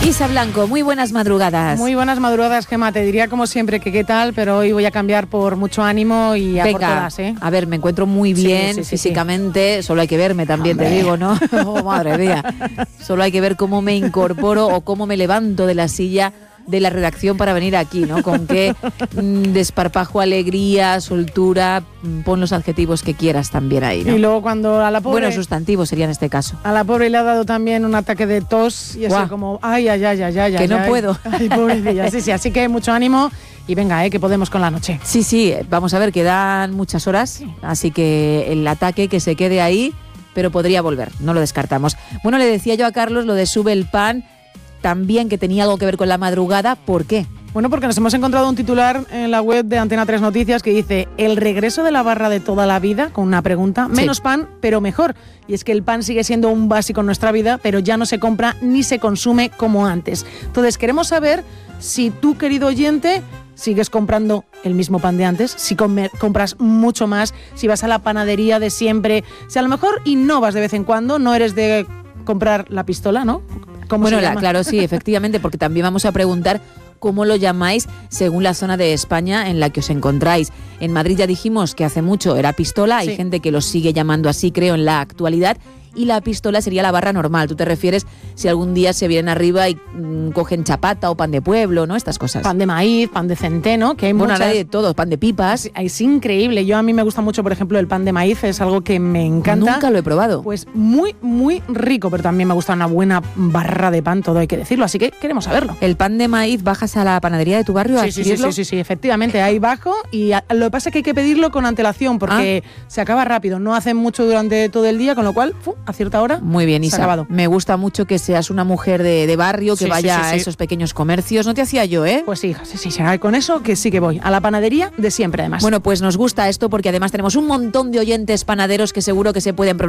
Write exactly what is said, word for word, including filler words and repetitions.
Isa Blanco, muy buenas madrugadas. Muy buenas madrugadas, Gemma. Te diría como siempre que qué tal, pero hoy voy a cambiar por mucho ánimo y a Venga, por todas, ¿eh? A ver, me encuentro muy bien sí, sí, sí, físicamente, sí. Solo hay que verme también, Hombre. Te digo, ¿no? Oh, madre mía. Solo hay que ver cómo me incorporo o cómo me levanto de la silla de la redacción para venir aquí, ¿no? Con qué mm, desparpajo, alegría, soltura, pon los adjetivos que quieras también ahí, ¿no? Y luego cuando a la pobre... Bueno, sustantivos sería en este caso. A la pobre le ha dado también un ataque de tos y así Guau. como, ay, ay, ay, ay, ay. Que ay, no ay. puedo. Ay, pobrecilla, sí, sí, así que mucho ánimo y venga, eh, que podemos con la noche. Sí, sí, vamos a ver, quedan muchas horas, así que el ataque que se quede ahí, pero podría volver, no lo descartamos. Bueno, le decía yo a Carlos lo de Sube el Pan, también que tenía algo que ver con la madrugada. ¿Por qué? Bueno, porque nos hemos encontrado un titular en la web de Antena tres Noticias que dice el regreso de la barra de toda la vida, con una pregunta, menos sí. pan, pero mejor. Y es que el pan sigue siendo un básico en nuestra vida, pero ya no se compra ni se consume como antes. Entonces, queremos saber si tú, querido oyente, sigues comprando el mismo pan de antes, si comer, compras mucho más, si vas a la panadería de siempre, si a lo mejor innovas de vez en cuando, no eres de comprar la pistola, ¿no? ¿Cómo bueno, se la, llama? Claro, sí, efectivamente, porque también vamos a preguntar cómo lo llamáis según la zona de España en la que os encontráis. En Madrid ya dijimos que hace mucho era pistola, hay sí. gente que lo sigue llamando así, creo, en la actualidad, y la pistola sería la barra normal. Tú te refieres si algún día se vienen arriba y mmm, cogen chapata o pan de pueblo, ¿no? Estas cosas. Pan de maíz, pan de centeno, que hay bueno, muchas... Bueno, de todo, pan de pipas. Es increíble. Yo a mí me gusta mucho, por ejemplo, el pan de maíz, es algo que me encanta. Nunca lo he probado. Pues muy, muy rico, pero también me gusta una buena barra de pan, todo hay que decirlo, así que queremos saberlo. ¿El pan de maíz bajas a la panadería de tu barrio a sí, sí, sí, sí, sí, sí, efectivamente, ahí bajo y a, lo que pasa es que hay que pedirlo con antelación porque ah. se acaba rápido, no hacen mucho durante todo el día, con lo cual, ¡fum!, a cierta hora... Muy bien, Isa. Me gusta mucho que seas una mujer de, de barrio, que sí, vaya sí, sí, sí. a esos pequeños comercios. No te hacía yo, ¿eh? Pues sí, hija, sí, sí, sí. Con eso que sí que voy. A la panadería de siempre, además. Bueno, pues nos gusta esto porque además tenemos un montón de oyentes panaderos que seguro que se pueden